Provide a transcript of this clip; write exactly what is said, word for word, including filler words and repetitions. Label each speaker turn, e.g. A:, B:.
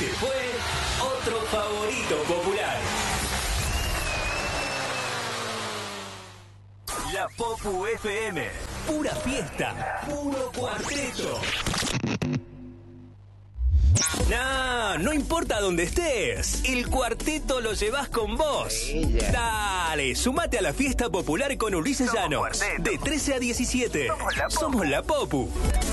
A: Este fue otro favorito popular. La Popu F M. Pura fiesta. Puro cuarteto. No, no importa dónde estés, el cuarteto lo llevas con vos. Dale, sumate a la fiesta popular con Ulises Llanos. De trece a diecisiete. Somos la Popu.